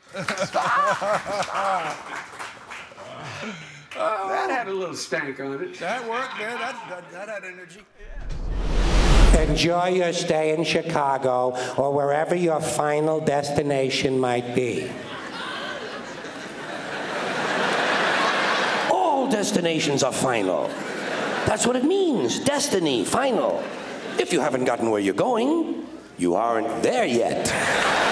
That had a little stank on it. That worked, man. That had energy. Enjoy your stay in Chicago or wherever your final destination might be. All destinations are final. That's what it means. Destiny, final. If you haven't gotten where you're going, you aren't there yet.